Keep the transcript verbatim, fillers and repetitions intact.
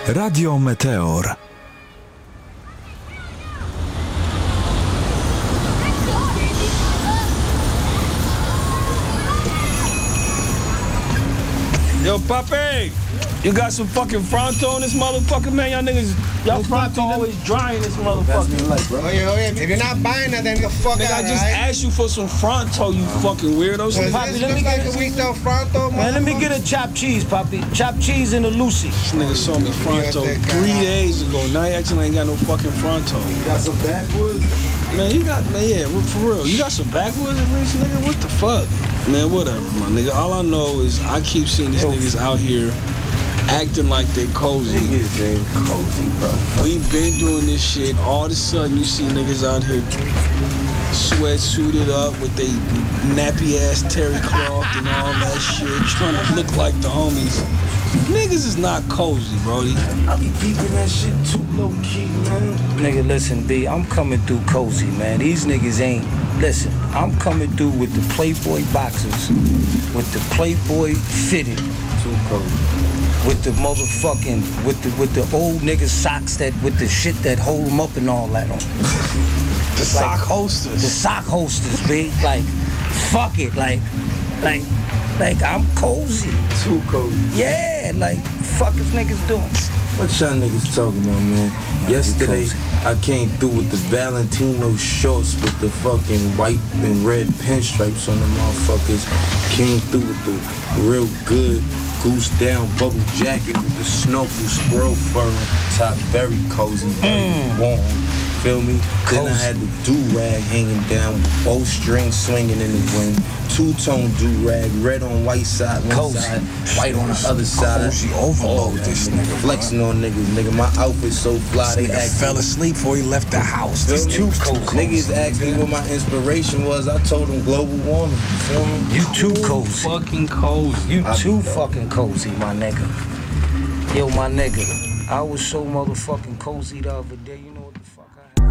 Radio Meteor. Yo, Papi, you got some fucking Fronto in this motherfucker, man. Y'all niggas, y'all Fronto always dry in this motherfucker. Like, bro. Oh, yeah, oh, yeah. If you're not buying that, then the fuck Nigga, out, I just right? asked you for some Fronto, you fucking weirdo. So, Papi, let me get we sell Fronto, man. Let me get a chopped cheese, Papi. Chopped cheese and a Lucy. This nigga saw me Fronto three days ago. Now he actually ain't got no fucking Fronto. You got some backwoods? Man, you got, man, yeah, for real. You got some backwoods at least, nigga? What the fuck? Man, whatever, my nigga. All I know is I keep seeing these niggas out here acting like they cozy. Niggas ain't cozy, bro. We been doing this shit. All of a sudden, you see niggas out here sweat-suited up with they nappy-ass terry cloth and all that shit, trying to look like the homies. Niggas is not cozy, brody. I be keeping that shit too low-key, man. Nigga, listen, B, I'm coming through cozy, man. These niggas ain't. Listen, I'm coming through with the Playboy boxers, with the Playboy fitted. Too cozy. With the motherfucking, with the with the old nigga socks that, with the shit that hold them up and all that on. The sock holsters. The sock holsters, B. Like, fuck it, like, like, like I'm cozy. Too cozy. Yeah, like, fuck is niggas doing? What y'all niggas talking about, man? Yesterday, I came through with the Valentino shorts with the fucking white and red pinstripes on the motherfuckers. Came through with the real good goose down bubble jacket with the snorkel squirrel fur on top. Very cozy, very mm. warm. Feel me? Cozy. Then I had the do-rag hanging down, bow strings swinging in the wind. Two-tone do-rag, red on white side, one cozy. side, white on the other side. Cozy overload, oh, this nigga. Flexing on niggas, nigga. My outfit so fly, this they nigga act fell asleep before he left the house. This too cozy. Niggas asked me what my inspiration was. I told them global warming. You feel me? You too cozy. Fucking cozy. You too fucking cozy, my nigga. Yo, my nigga. I was so motherfucking cozy the other day, you know.